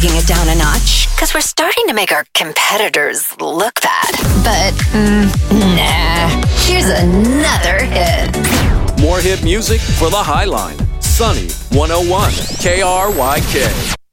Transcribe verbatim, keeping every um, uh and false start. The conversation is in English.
taking it down a notch because we're starting to make our competitors look bad. But, mm, nah. Here's another hit. More hit music for the Highline. Sunny one oh one K R Y K.